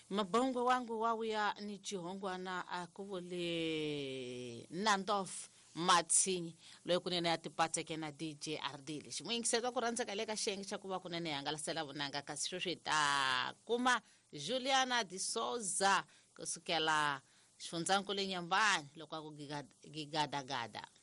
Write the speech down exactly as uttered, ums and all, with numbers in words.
Mabongo wangu wawuya ni chihongwa na akuvule Nandof Matsinyi loyi kunene atipateke na D J Ardili ximuyingiseto ku rhandza ka le ka xiyenge xa ku va kunene hangalasela vunanga kasi sweswi ta kuma Juliana de Souza kusukela xifundzankulu Nyambani loko a ku gigadagada.